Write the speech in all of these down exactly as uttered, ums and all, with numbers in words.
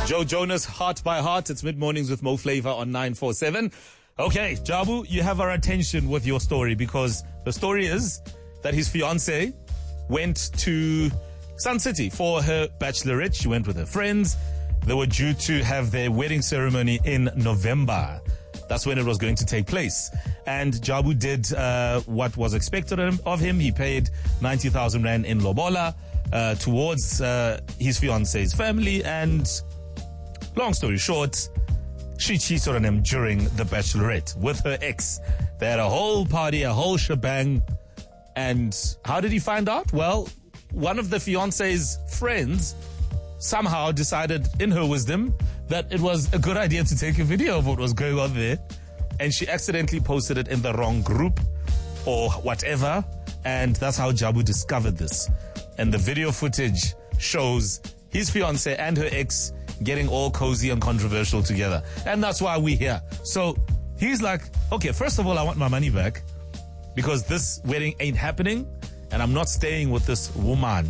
Joe Jonas, Heart by Heart. It's mid-mornings with Mo Flavor on nine four seven. Okay, Jabu, you have our attention with your story because the story is that his fiancée went to Sun City for her bachelorette. She went with her friends. They were due to have their wedding ceremony in November. That's when it was going to take place. And Jabu did uh, what was expected of him. He paid ninety thousand rand in lobola uh, towards uh, his fiance's family. And long story short, she cheated on him during the bachelorette with her ex. They had a whole party, a whole shebang. And how did he find out? Well, one of the fiance's friends somehow decided in her wisdom that it was a good idea to take a video of what was going on there. And she accidentally posted it in the wrong group or whatever. And that's how Jabu discovered this. And the video footage shows his fiancée and her ex getting all cozy and controversial together. And that's why we're here. So he's like, okay, first of all, I want my money back because this wedding ain't happening and I'm not staying with this woman.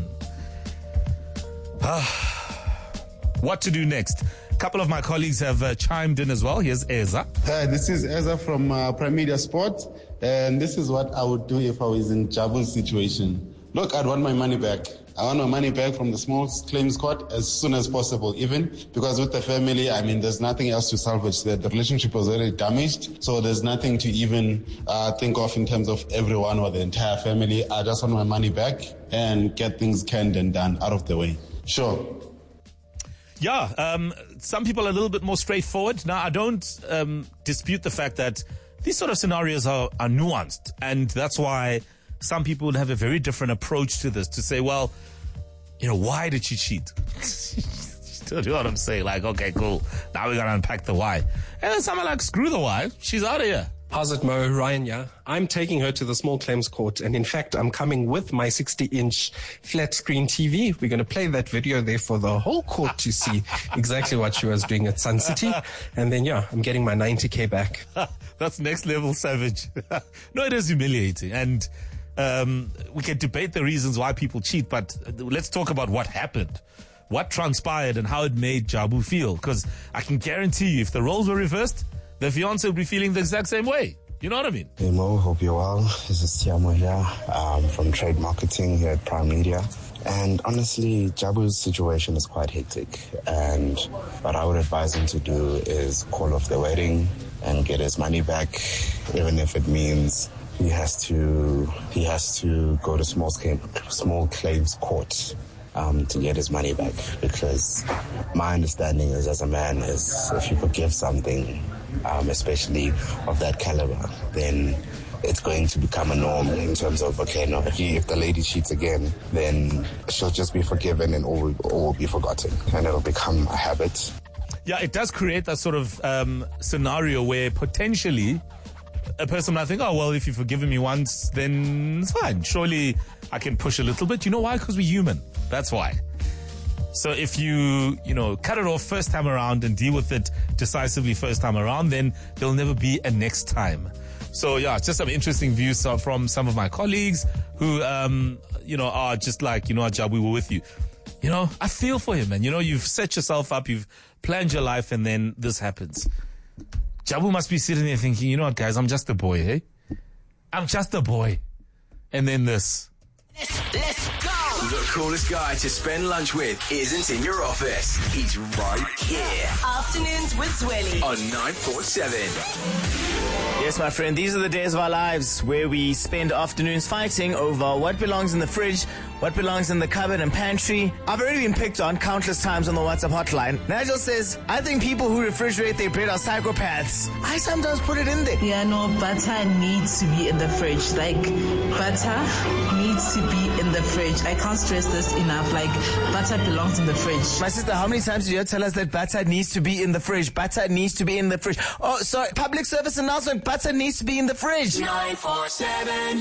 What to do next? A couple of my colleagues have uh, chimed in as well. Here's Eza. Hi, this is Eza from uh, Prime Media Sport. And this is what I would do if I was in Jabu's situation. Look, I'd want my money back. I want my money back from the small claims court as soon as possible, even because with the family, I mean, there's nothing else to salvage. The, the relationship was already damaged, so there's nothing to even uh, think of in terms of everyone or the entire family. I just want my money back and get things canned and done out of the way. Sure. Yeah, um, some people are a little bit more straightforward. Now, I don't um, dispute the fact that these sort of scenarios are, are nuanced, and that's why some people would have a very different approach to this, to say, well, you know, why did she cheat? You know what I'm saying? Like, okay, cool. Now we got to unpack the why. And then some are like, screw the why. She's out of here. How's it, Mo? Ryan, yeah. I'm taking her to the small claims court. And in fact, I'm coming with my sixty inch flat screen T V. We're going to play that video there for the whole court to see exactly what she was doing at Sun City. And then, yeah, I'm getting my ninety K back. That's next level savage. No, it is humiliating. And um, we can debate the reasons why people cheat, but let's talk about what happened. What transpired and how it made Jabu feel. Because I can guarantee you, if the roles were reversed, the fiancé would be feeling the exact same way. You know what I mean? Hey Mo, hope you're well. This is Tiamo here um, from Trade Marketing here at Prime Media. And honestly, Jabu's situation is quite hectic. And what I would advise him to do is call off the wedding and get his money back, even if it means he has to he has to go to small claim, small claims court um, to get his money back. Because my understanding is, as a man, is if you forgive something, Um, especially of that caliber, then it's going to become a norm in terms of, okay, no, if, you, if the lady cheats again, then she'll just be forgiven and all, all will be forgotten, and it'll become a habit. Yeah, it does create that sort of um, scenario where potentially a person might think, oh, well, if you've forgiven me once, then it's fine. Surely I can push a little bit. You know why? Because we're human. That's why. So if you, you know, cut it off first time around and deal with it decisively first time around, then there'll never be a next time. So, yeah, just some interesting views from some of my colleagues who, um, you know, are just like, you know what, Jabu, we were with you. You know, I feel for him, man. You know, you've set yourself up, you've planned your life, and then this happens. Jabu must be sitting there thinking, you know what, guys, I'm just a boy, hey? I'm just a boy. And then this. Let's, let's go! The coolest guy to spend lunch with isn't in your office. He's right here. Afternoons with Zweli on nine four seven. Yes, my friend, these are the days of our lives where we spend afternoons fighting over what belongs in the fridge, what belongs in the cupboard and pantry. I've already been picked on countless times on the WhatsApp hotline. Nigel says, I think people who refrigerate their bread are psychopaths. I sometimes put it in there. Yeah, no, butter needs to be in the fridge. Like, butter needs to be in the fridge. I can't stress this enough. Like, butter belongs in the fridge. My sister, how many times did you tell us that butter needs to be in the fridge? Butter needs to be in the fridge. Oh, sorry, public service announcement, butter needs to be in the fridge. nine four seven.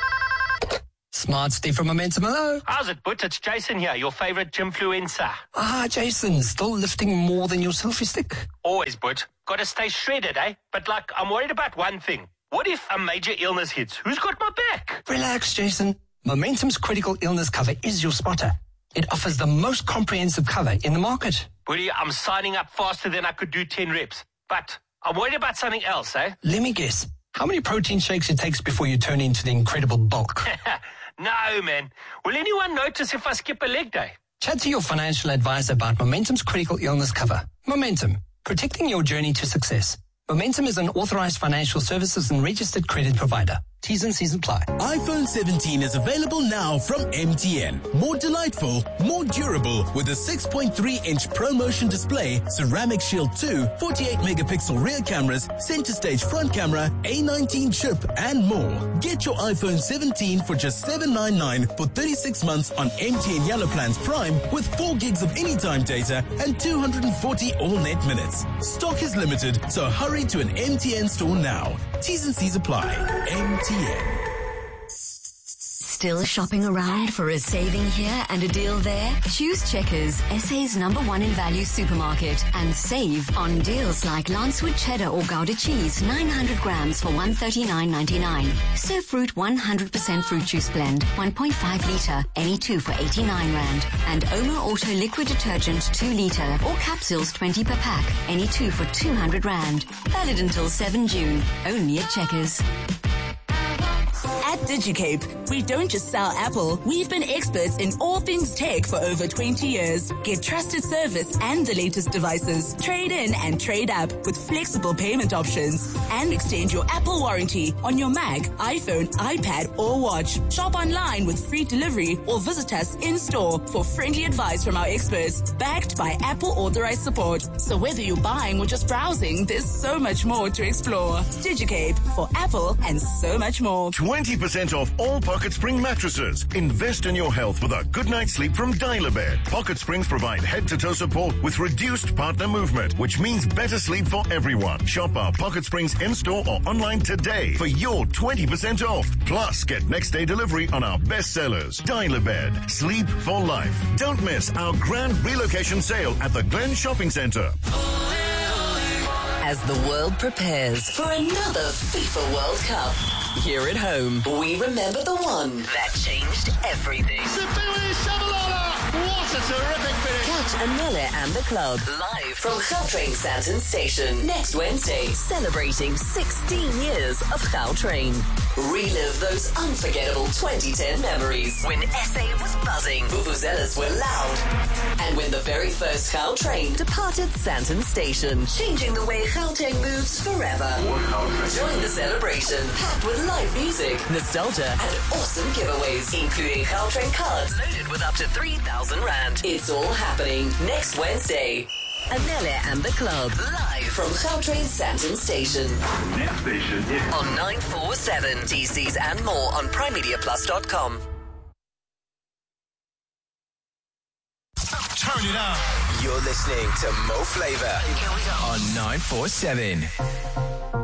Smart Steve from Momentum, hello. How's it, Butch? It's Jason here, your favorite gymfluencer. Ah, Jason, still lifting more than your selfie stick? Always, Butch. Gotta stay shredded, eh? But, like, I'm worried about one thing. What if a major illness hits? Who's got my back? Relax, Jason. Momentum's critical illness cover is your spotter. It offers the most comprehensive cover in the market. Woody, I'm signing up faster than I could do ten reps. But I'm worried about something else, eh? Let me guess. How many protein shakes it takes before you turn into the incredible bulk? No, man. Will anyone notice if I skip a leg day? Chat to your financial advisor about Momentum's critical illness cover. Momentum, protecting your journey to success. Momentum is an authorized financial services and registered credit provider. T's and C's apply. iPhone seventeen is available now from M T N. More delightful, more durable with a six point three inch ProMotion display, Ceramic Shield two, forty-eight megapixel rear cameras, center stage front camera, A nineteen chip, and more. Get your iPhone seventeen for just seven ninety-nine for thirty-six months on M T N Yellow Plans Prime with four gigs of anytime data and two hundred forty all-net minutes. Stock is limited, so hurry to an M T N store now. T's and C's apply. M T N. Still shopping around for a saving here and a deal there? Choose Checkers, S A's number one in value supermarket, and save on deals like Lancewood cheddar or Gouda cheese, nine hundred grams for one hundred thirty-nine ninety-nine. Surf Fruit one hundred percent fruit juice blend, one point five litre, any two for eighty-nine rand. And Omo Auto liquid detergent, two litre, or capsules twenty per pack, any two for two hundred rand. Valid until seventh June, only at Checkers. At DigiCape, we don't just sell Apple. We've been experts in all things tech for over twenty years. Get trusted service and the latest devices. Trade in and trade up with flexible payment options. And extend your Apple warranty on your Mac, iPhone, iPad, or watch. Shop online with free delivery or visit us in-store for friendly advice from our experts. Backed by Apple authorized support. So whether you're buying or just browsing, there's so much more to explore. DigiCape for Apple and so much more. twenty percent off all Pocket Spring mattresses. Invest in your health with a good night's sleep from Dial-A-Bed. Pocket Springs provide head-to-toe support with reduced partner movement, which means better sleep for everyone. Shop our Pocket Springs in-store or online today for your twenty percent off. Plus, get next-day delivery on our best sellers. Dial-A-Bed. Sleep for life. Don't miss our grand relocation sale at the Glen Shopping Centre. As the world prepares for another FIFA World Cup, here at home, we remember the one that changed everything. What a terrific finish! Catch Anele and the Club live from Gautrain Sandton Station next Wednesday, celebrating sixteen years of Gautrain. Relive those unforgettable twenty ten memories when S A was buzzing, vuvuzelas were loud, and when the very first Gautrain departed Sandton Station, changing the way Gauteng moves forever. Join the celebration, packed with live music, nostalgia, and awesome giveaways, including Gautrain cards loaded with up to three thousand rand. It's all happening next Wednesday. Anele and the Club, live from Gautrain Sandton Station. Next station is on nine four seven. T Cs and more on prime media plus dot com. Turn it up. You're listening to Mo Flava on nine four seven.